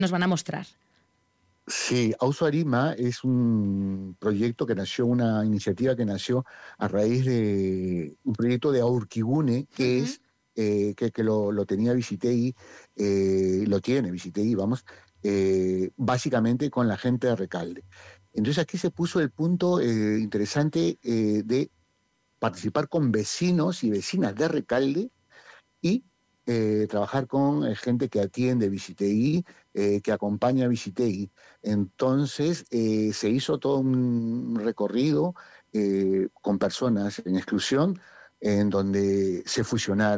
nos van a mostrar. Sí, Auzo Arima es un proyecto que nació, una iniciativa que nació a raíz de un proyecto de Aurquigune, que es que lo tenía Visitegui, lo tiene Visitegui, vamos, básicamente con la gente de Recalde. Entonces aquí se puso el punto interesante de participar con vecinos y vecinas de Recalde y trabajar con gente que atiende Visitegui, que acompaña a Visitegui. Entonces se hizo todo un recorrido con personas en exclusión, en donde se fusionaron